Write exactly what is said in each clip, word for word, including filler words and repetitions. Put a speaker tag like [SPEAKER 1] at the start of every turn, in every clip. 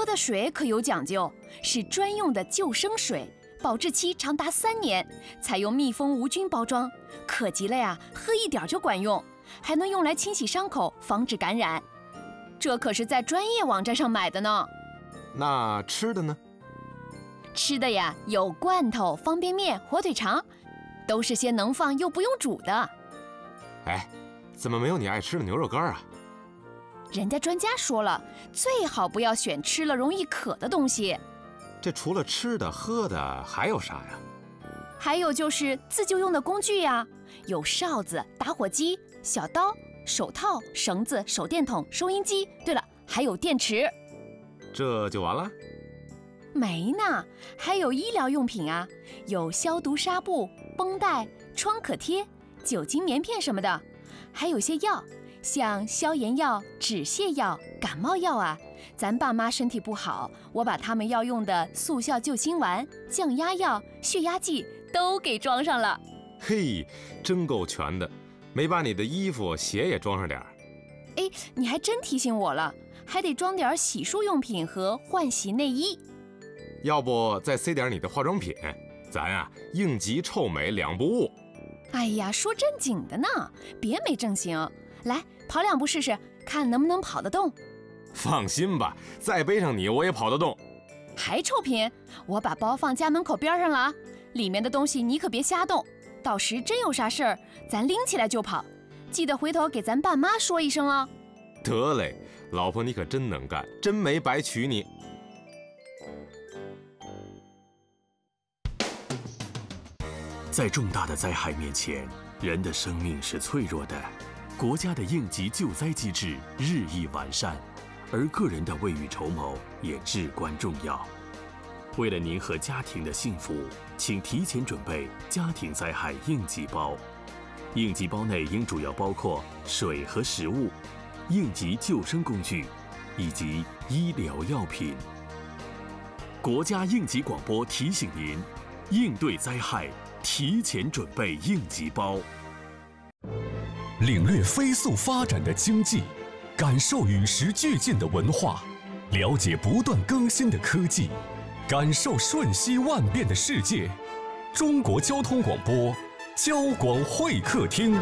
[SPEAKER 1] 喝的水可有讲究，是专用的救生水，保质期长达三年，采用密封无菌包装，可急了呀，喝一点就管用，还能用来清洗伤口，防止感染。这可是在专业网站上买的呢。
[SPEAKER 2] 那吃的呢？
[SPEAKER 1] 吃的呀，有罐头、方便面、火腿肠，都是些能放又不用煮的。
[SPEAKER 2] 哎，怎么没有你爱吃的牛肉干啊？
[SPEAKER 1] 人家专家说了，最好不要选吃了容易渴的东西。
[SPEAKER 2] 这除了吃的喝的还有啥呀？
[SPEAKER 1] 还有就是自救用的工具呀，有哨子、打火机、小刀、手套、绳子、手电筒、收音机，对了，还有电池。
[SPEAKER 2] 这就完了？
[SPEAKER 1] 没呢，还有医疗用品啊，有消毒纱布、绷带、创可贴、酒精棉片什么的，还有些药，像消炎药、止泻药、感冒药啊。咱爸妈身体不好，我把他们要用的速效救心丸、降压药、血压计都给装上了。
[SPEAKER 2] 嘿，真够全的，没把你的衣服、鞋也装上点儿。
[SPEAKER 1] 哎，你还真提醒我了，还得装点洗漱用品和换洗内衣。
[SPEAKER 2] 要不再塞点你的化妆品，咱啊应急臭美两不误。
[SPEAKER 1] 哎呀，说正经的呢，别没正形。来，跑两步试试，看能不能跑得动。
[SPEAKER 2] 放心吧，再背上你我也跑得动。
[SPEAKER 1] 还臭贫，我把包放家门口边上了啊，里面的东西你可别瞎动，到时真有啥事儿，咱拎起来就跑。记得回头给咱爸妈说一声哦。
[SPEAKER 2] 得嘞，老婆你可真能干，真没白娶你。
[SPEAKER 3] 在重大的灾害面前，人的生命是脆弱的，国家的应急救灾机制日益完善，而个人的未雨绸缪也至关重要。为了您和家庭的幸福，请提前准备家庭灾害应急包。应急包内应主要包括水和食物、应急救生工具以及医疗药品。国家应急广播提醒您，应对灾害，提前准备应急包。
[SPEAKER 4] 领略飞速发展的经济，感受与时俱进的文化，了解不断更新的科技，感受瞬息万变的世界。中国交通广播，交广会客厅。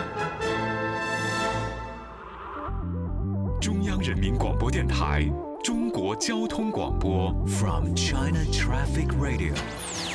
[SPEAKER 5] 中央人民广播电台，中国交通广播
[SPEAKER 6] From China Traffic Radio。